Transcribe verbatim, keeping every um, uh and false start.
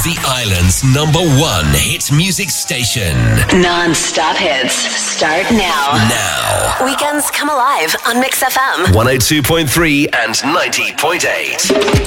The island's number one hit music station. Non-stop hits start now. Now. Weekends come alive on Mix F M. one oh two point three and ninety point eight.